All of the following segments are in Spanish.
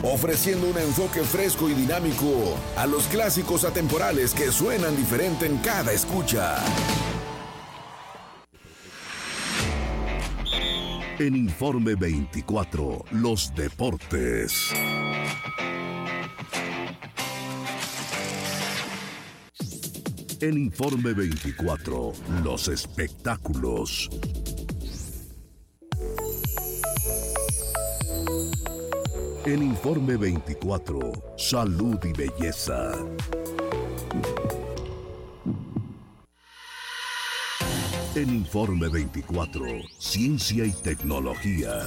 ofreciendo un enfoque fresco y dinámico a los clásicos atemporales que suenan diferente en cada escucha. En Informe 24, los deportes. En Informe 24, los espectáculos. En Informe 24, salud y belleza. En Informe 24, ciencia y tecnología.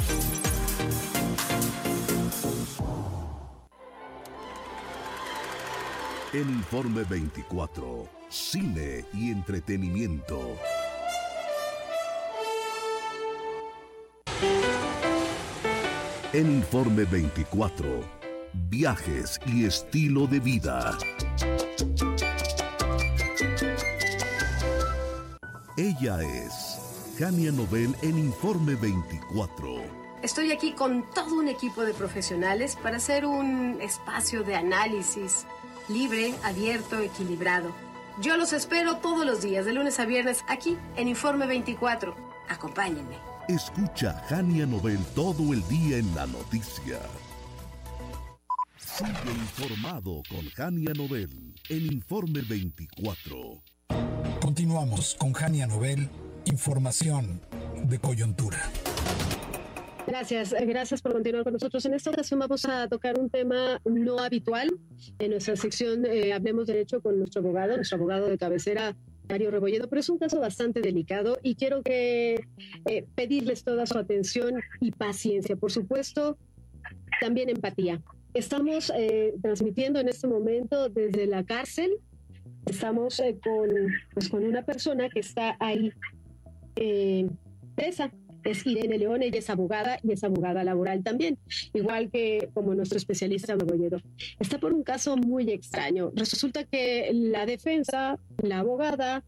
En Informe 24, cine y entretenimiento. En Informe 24, viajes y estilo de vida. Ella es Jania Nobel en Informe 24. Estoy aquí con todo un equipo de profesionales para hacer un espacio de análisis libre, abierto, equilibrado. Yo los espero todos los días, de lunes a viernes, aquí en Informe 24. Acompáñenme. Escucha Jania Nobel todo el día en la noticia. Sigue informado con Jania Nobel en Informe 24. Continuamos con Jania Nobel, información de coyuntura. Gracias por continuar con nosotros. En esta ocasión vamos a tocar un tema no habitual. En nuestra sección Hablemos Derecho con nuestro abogado de cabecera, Mario Rebolledo, pero es un caso bastante delicado y quiero pedirles toda su atención y paciencia. Por supuesto, también empatía. Estamos transmitiendo en este momento desde la cárcel. Estamos con una persona que está ahí presa. Es Irene León, ella es abogada y es abogada laboral también, igual que como nuestro especialista Rebolledo. Está por un caso muy extraño. Resulta que la defensa, la abogada,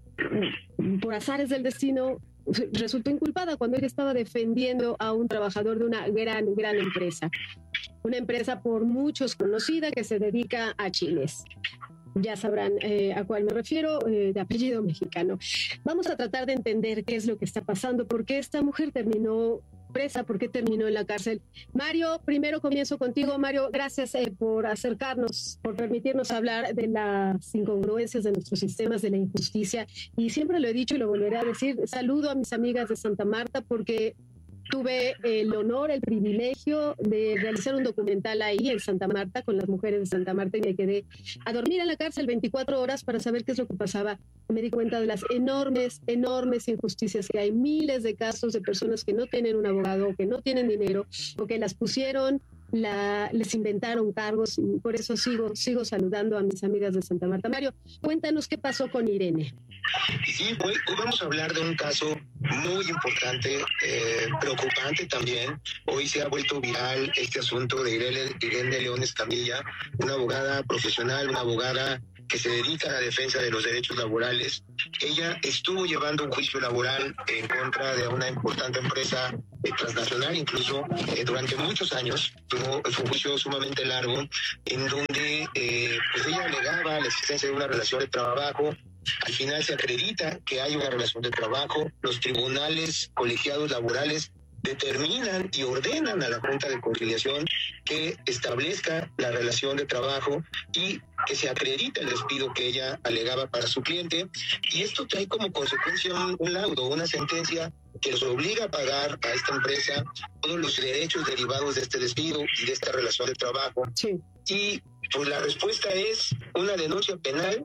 por azares del destino, resultó inculpada cuando ella estaba defendiendo a un trabajador de una gran empresa. Una empresa por muchos conocida que se dedica a chiles. Ya sabrán a cuál me refiero, de apellido mexicano. Vamos a tratar de entender qué es lo que está pasando, por qué esta mujer terminó presa, por qué terminó en la cárcel. Mario, primero comienzo contigo. Mario, gracias por acercarnos, por permitirnos hablar de las incongruencias de nuestros sistemas, de la injusticia. Y siempre lo he dicho y lo volveré a decir, saludo a mis amigas de Santa Marta porque tuve el honor, el privilegio de realizar un documental ahí en Santa Marta con las mujeres de Santa Marta y me quedé a dormir en la cárcel 24 horas para saber qué es lo que pasaba. Me di cuenta de las enormes injusticias que hay, miles de casos de personas que no tienen un abogado, que no tienen dinero o que las pusieron, les inventaron cargos y por eso sigo saludando a mis amigas de Santa Marta. Mario, cuéntanos qué pasó con Irene. Sí, hoy vamos a hablar de un caso muy importante, preocupante también. Hoy se ha vuelto viral este asunto de Irene León Escamilla, una abogada profesional, una abogada que se dedica a la defensa de los derechos laborales. Ella estuvo llevando un juicio laboral en contra de una importante empresa transnacional, incluso durante muchos años. Fue un juicio sumamente largo, en donde pues ella alegaba la existencia de una relación de trabajo. Al final se acredita que hay una relación de trabajo. Los tribunales colegiados laborales determinan y ordenan a la Junta de Conciliación que establezca la relación de trabajo y que se acredita el despido que ella alegaba para su cliente. Y esto trae como consecuencia un laudo, una sentencia que los obliga a pagar a esta empresa todos los derechos derivados de este despido y de esta relación de trabajo. Sí. Y pues la respuesta es una denuncia penal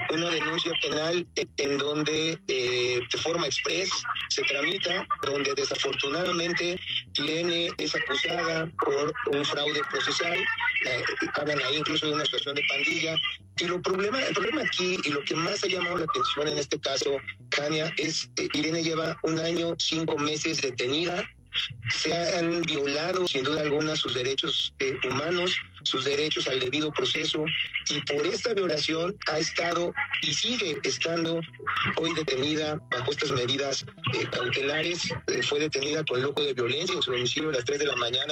en donde de forma express se tramita, donde desafortunadamente Irene es acusada por un fraude procesal, hablan ahí incluso de una situación de pandilla. Y el problema aquí, y lo que más ha llamado la atención en este caso, Jania, es Irene lleva 1 año, 5 meses detenida. Se han violado sin duda alguna sus derechos humanos, sus derechos al debido proceso, y por esta violación ha estado y sigue estando hoy detenida bajo estas medidas cautelares. Fue detenida con loco de violencia en su domicilio a las 3 de la mañana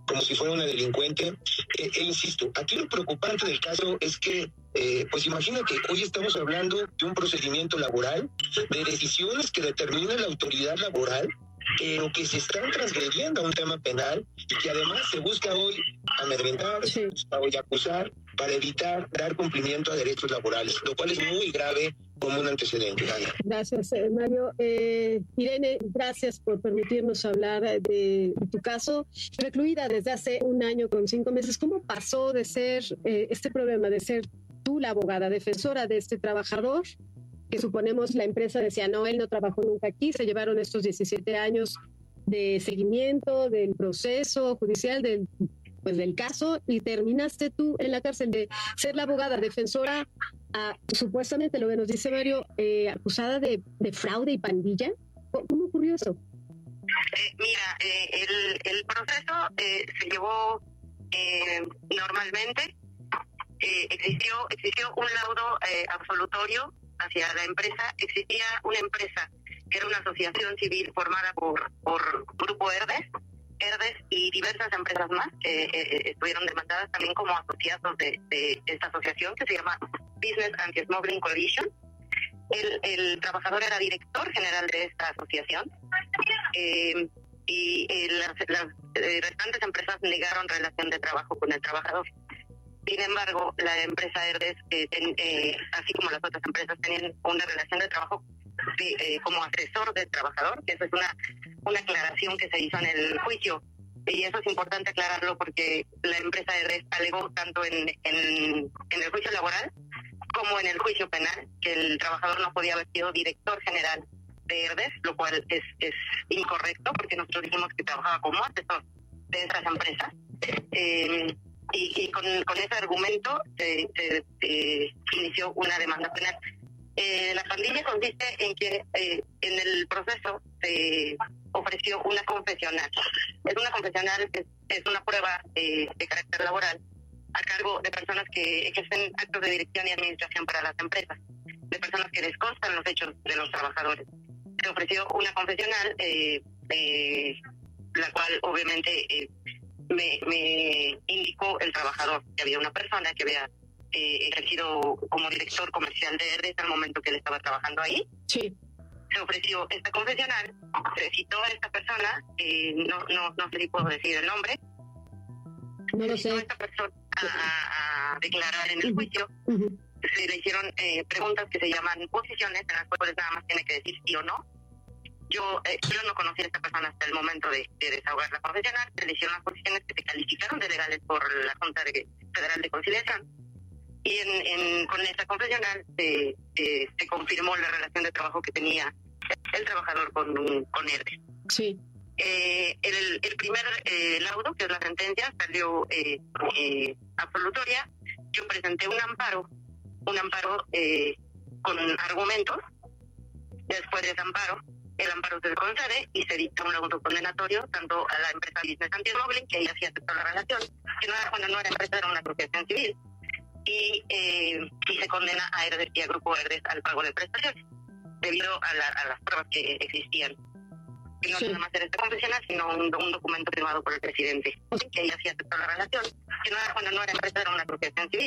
como si fuera una delincuente. Insisto, aquí lo preocupante del caso es que, pues imagina que hoy estamos hablando de un procedimiento laboral, de decisiones que determina la autoridad laboral, pero que se están transgrediendo a un tema penal y que además se busca hoy amedrentar, se busca hoy acusar para evitar dar cumplimiento a derechos laborales, lo cual es muy grave como un antecedente. Gracias, Mario. Irene, gracias por permitirnos hablar de tu caso. Recluida desde hace 1 año con 5 meses, ¿cómo pasó de ser este problema, de ser tú la abogada defensora de este trabajador? Que suponemos la empresa decía, no, él no trabajó nunca aquí, se llevaron estos 17 años de seguimiento del proceso judicial, del caso, y terminaste tú en la cárcel de ser la abogada defensora, supuestamente, lo que nos dice Mario, acusada de fraude y pandilla. ¿Cómo ocurrió eso? Mira, el proceso se llevó normalmente. Existió un laudo absolutorio hacia la empresa. Existía una empresa que era una asociación civil formada por Grupo Herdes y diversas empresas más que estuvieron demandadas también como asociados de esta asociación que se llama Business Anti-Smuggling Coalition. El trabajador era director general de esta asociación y las restantes empresas negaron relación de trabajo con el trabajador. Sin embargo, la empresa Herdes, así como las otras empresas, tenían una relación de trabajo como asesor del trabajador, que eso es una aclaración que se hizo en el juicio. Y eso es importante aclararlo porque la empresa Herdes alegó tanto en el juicio laboral como en el juicio penal que el trabajador no podía haber sido director general de Herdes, lo cual es incorrecto porque nosotros dijimos que trabajaba como asesor de esas empresas. Y con ese argumento se inició una demanda penal. La pandilla consiste en que en el proceso se ofreció una confesional. Es una confesional, es una prueba de carácter laboral a cargo de personas que ejercen actos de dirección y administración para las empresas, de personas que les constan los hechos de los trabajadores. Se ofreció una confesional, la cual obviamente me indicó el trabajador que había una persona que había ejercido como director comercial de Herdes al momento que él estaba trabajando ahí. Sí. Se ofreció esta confesional, se citó a esta persona, no sé si puedo decir el nombre. No lo sé. Se citó a esta persona a declarar en el juicio. Se le hicieron preguntas que se llaman posiciones, en las cuales nada más tiene que decir sí o no. Yo no conocí a esta persona hasta el momento de desahogar la confesional. Se le hicieron las posiciones que se calificaron de legales por la Junta Federal de Conciliación. Y con esta confesional se confirmó la relación de trabajo que tenía el trabajador con Herdes. Sí. El primer laudo, que es la sentencia, salió absolutoria. Yo presenté un amparo con argumentos. Después de ese amparo, el amparo se concede y se dicta un laudo condenatorio tanto a la empresa Business Anti-Smuggling, que ella sí aceptó la relación, que no era empresa, era una asociación civil, y se condena a Herdes y a Grupo Herdes al pago de prestaciones, debido a las pruebas que existían. Y no nada más era esta confesional, sino un documento firmado por el presidente, que ella sí aceptó la relación, que no era empresa, era una asociación civil.